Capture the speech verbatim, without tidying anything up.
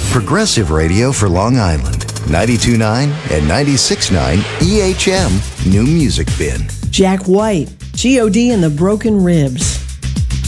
Progressive Radio for Long Island. ninety-two point nine and ninety-six point nine E H M New Music Bin. Jack White, G O D and the Broken Ribs.